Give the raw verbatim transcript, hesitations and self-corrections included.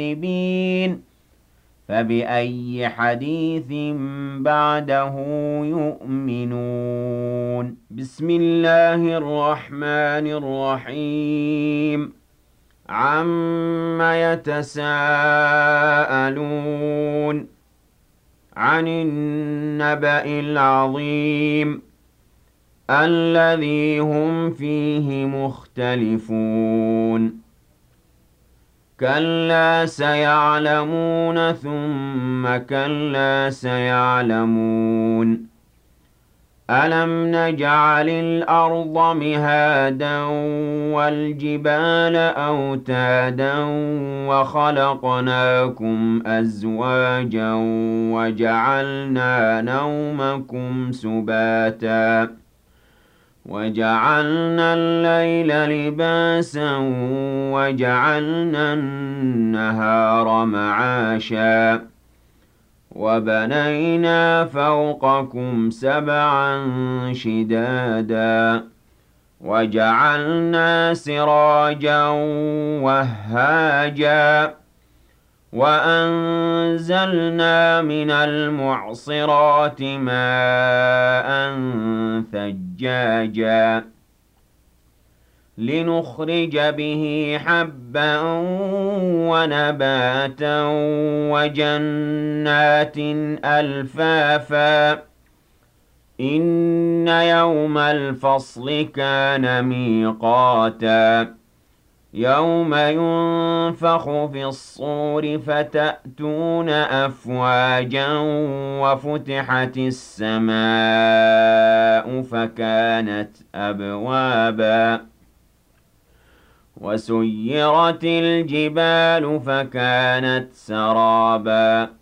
الغائبين فبأي حديث بعده يؤمنون بسم الله الرحمن الرحيم عم يتساءلون عن النبأ العظيم الذي هم فيه مختلفون كلا سيعلمون ثم كلا سيعلمون ألم نجعل الأرض مهادا والجبال أوتادا وخلقناكم أزواجا وجعلنا نومكم سباتا وجعلنا الليل لباسا وجعلنا النهار معاشا وبنينا فوقكم سبعا شدادا وجعلنا سراجا وهاجا وأنزلنا من المعصرات ماء ثجاجا لنخرج به حبا ونباتا وجنات ألفافا إن يوم الفصل كان ميقاتا يوم ينفخ في الصور فتأتون أفواجا وفتحت السماء فكانت أبوابا وسيرت الجبال فكانت سرابا